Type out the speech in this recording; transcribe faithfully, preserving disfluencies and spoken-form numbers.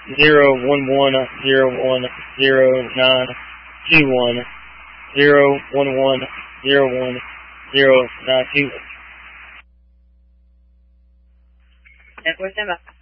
zero one one zero one zero nine two one zero one one zero one zero nine two one. ten four, stand by.